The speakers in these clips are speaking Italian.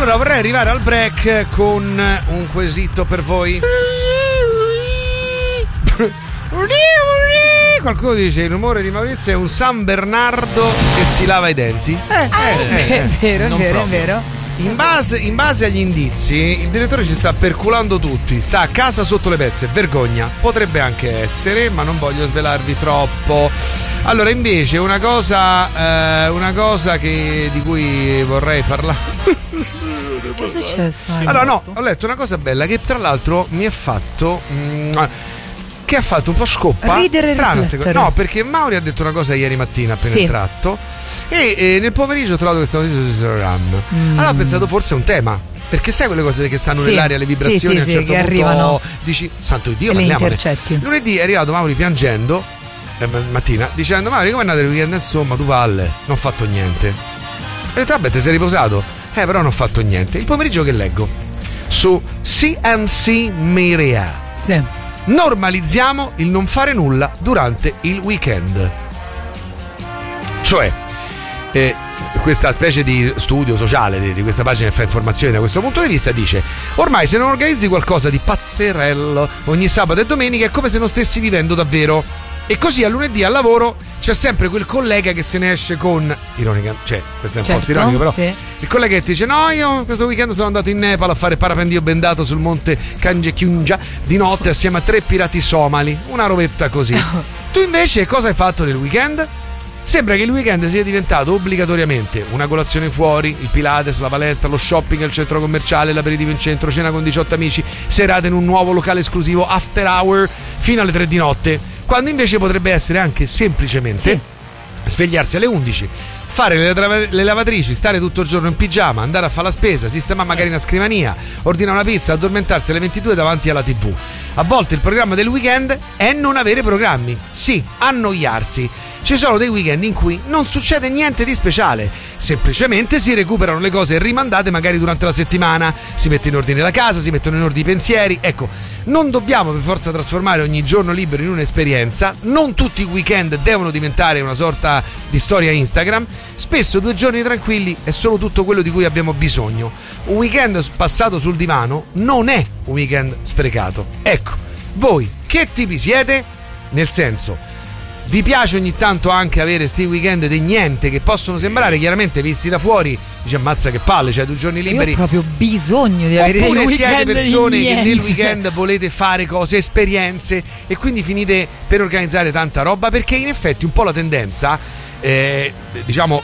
Allora vorrei arrivare al break con un quesito per voi. Qualcuno dice il rumore di Maurizio è un San Bernardo che si lava i denti. È vero. In base agli indizi, il direttore ci sta perculando tutti. Sta a casa sotto le pezze. Vergogna. Potrebbe anche essere, ma non voglio svelarvi troppo. Allora, invece, una cosa di cui vorrei parlare. Che è successo? Allora, no, ho letto una cosa bella che tra l'altro mi ha fatto. Che ha fatto un po' scoppa. Ridere e riflettere. No, perché Mauri ha detto una cosa ieri mattina appena entrato. E nel pomeriggio ho trovato questa notizia su Instagram. Allora ho pensato forse è un tema. Perché sai quelle cose che stanno nell'aria, le vibrazioni a un certo punto arrivano. Dici, santo Dio, le parliamone. intercetti. Lunedì è arrivato Mauri piangendo mattina, dicendo: Mauri, come è andato il weekend? Insomma, tu palle, non ho fatto niente. E ho detto, vabbè, ti sei riposato? Però non ho fatto niente. Il pomeriggio che leggo su CNC Media. Sì. Normalizziamo il non fare nulla durante il weekend. Cioè, questa specie di studio sociale di questa pagina che fa informazioni da questo punto di vista dice: ormai se non organizzi qualcosa di pazzerello ogni sabato e domenica è come se non stessi vivendo davvero. E così a lunedì al lavoro c'è sempre quel collega che se ne esce con ironica, cioè questo è un po' ironico, però sì. Il collega che ti dice: no, io questo weekend sono andato in Nepal a fare parapendio bendato sul monte Kangekyunja di notte assieme a 3 pirati somali, una robetta così. Tu invece cosa hai fatto nel weekend? Sembra che il weekend sia diventato obbligatoriamente una colazione fuori, il Pilates, la palestra, lo shopping al centro commerciale, l'aperitivo in centro, cena con 18 amici, serate in un nuovo locale esclusivo, after hour fino alle 3 di notte, quando invece potrebbe essere anche semplicemente svegliarsi alle 11, fare le lavatrici, stare tutto il giorno in pigiama, andare a fare la spesa, sistemare magari una scrivania, ordinare una pizza, addormentarsi alle 22 davanti alla TV. A volte il programma del weekend è non avere programmi, sì, annoiarsi. Ci sono dei weekend in cui non succede niente di speciale, semplicemente si recuperano le cose rimandate magari durante la settimana, si mette in ordine la casa, si mettono in ordine i pensieri. Ecco, non dobbiamo per forza trasformare ogni giorno libero in un'esperienza, non tutti i weekend devono diventare una sorta di storia Instagram, spesso 2 giorni tranquilli è solo tutto quello di cui abbiamo bisogno. Un weekend passato sul divano non è un weekend sprecato. Ecco, voi che tipi siete? Nel senso, vi piace ogni tanto anche avere sti weekend di niente che possono sembrare chiaramente visti da fuori, dice ammazza che palle, cioè 2 giorni liberi. Io ho proprio bisogno di avere dei weekend. Oppure siete persone che nel niente. weekend volete fare cose, esperienze e quindi finite per organizzare tanta roba, perché in effetti un po' la tendenza diciamo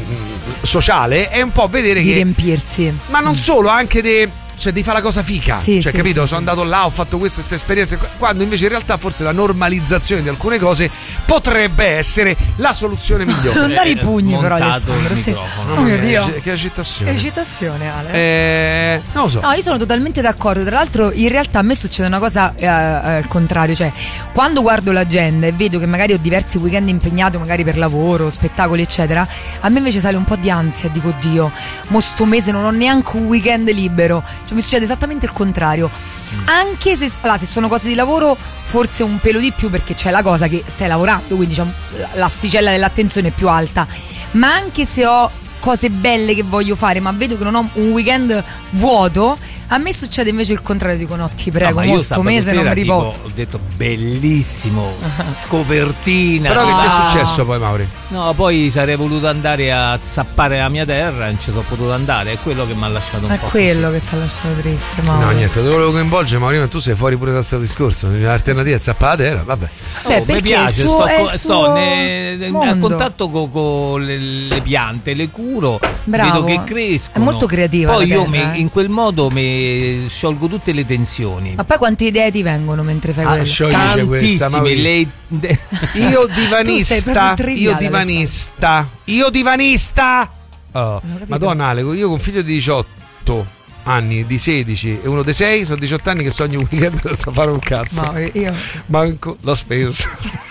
sociale è un po' vedere di che riempirsi, ma non solo, anche cioè di fare la cosa fica, cioè capito? Sono andato là, ho fatto queste esperienze, quando invece in realtà forse la normalizzazione di alcune cose potrebbe essere la soluzione migliore. Non dare i pugni però, Alessandro. Oh mio Dio, che agitazione. Che agitazione, Ale. Non lo so. No, io sono totalmente d'accordo. Tra l'altro in realtà a me succede una cosa al contrario, cioè quando guardo l'agenda e vedo che magari ho diversi weekend impegnato magari per lavoro, spettacoli eccetera, a me invece sale un po' di ansia, dico oddio, mo sto mese non ho neanche un weekend libero. Cioè, mi succede esattamente il contrario. Anche se sono cose di lavoro forse un pelo di più, perché c'è la cosa che stai lavorando, quindi diciamo, l'asticella dell'attenzione è più alta. Ma anche se ho cose belle che voglio fare ma vedo che non ho un weekend vuoto, a me succede invece il contrario, dico no ti prego, mo sto mese non mi riposo. Ho detto bellissimo, copertina. Però che ti è successo poi, Mauri? No, poi sarei voluto andare a zappare la mia terra, non ci sono potuto andare, è quello che mi ha lasciato un po'. È quello che ti ha lasciato triste, Mauri. No, niente, te volevo coinvolgere, Mauri, ma tu sei fuori pure da questo discorso. L'alternativa è zappare la terra, vabbè. Mi piace, sto a mondo. contatto con le piante, le curo, bravo, vedo che crescono. È molto creativa. Poi io terra, in quel modo mi sciolgo tutte le tensioni. Ma poi quante idee ti vengono mentre fai quello? Tantissime. Io divanista. Oh, Madonna Ale, io con un figlio di 18 anni, di 16 e uno di 6, sono 18 anni che sogno un weekend non so fare un cazzo. No, io manco l'ho speso.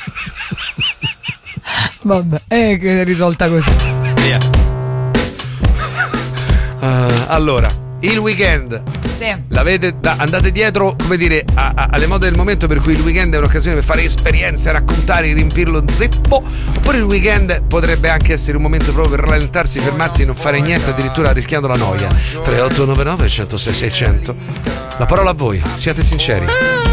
Vabbè, che è risolta così. Allora, il weekend andate dietro, come dire, alle mode del momento, per cui il weekend è un'occasione per fare esperienze, raccontare, riempire lo zeppo, oppure il weekend potrebbe anche essere un momento proprio per rallentarsi, fermarsi e non fare niente, addirittura rischiando la noia. 3899 106 600. La parola a voi, siate sinceri.